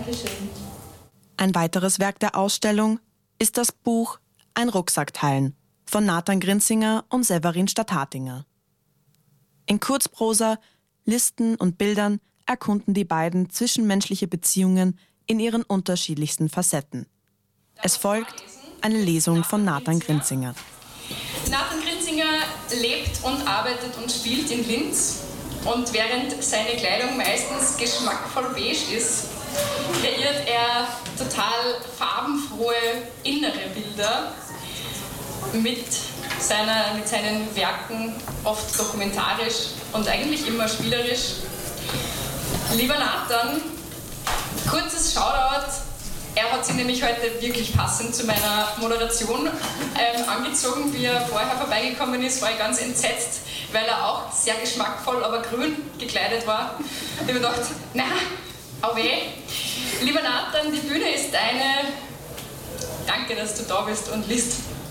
Dankeschön. Ein weiteres Werk der Ausstellung ist das Buch Ein Rucksack teilen von Nathan Grinzinger und Severin Stadthatinger. In Kurzprosa, Listen und Bildern erkunden die beiden zwischenmenschliche Beziehungen in ihren unterschiedlichsten Facetten. Es folgt eine Lesung von Nathan Grinzinger. Nathan Grinzinger lebt und arbeitet und spielt in Linz. Und während seine Kleidung meistens geschmackvoll beige ist, kreiert er total farbenfrohe innere Bilder mit seinen Werken, oft dokumentarisch und eigentlich immer spielerisch. Lieber Nathan, kurzes Shoutout. Er hat sich nämlich heute wirklich passend zu meiner Moderation angezogen. Wie er vorher vorbeigekommen ist, war ich ganz entsetzt, weil er auch sehr geschmackvoll, aber grün gekleidet war. Ich habe mir gedacht, na, au weh. Lieber Nathan, die Bühne ist deine. Danke, dass du da bist und liest.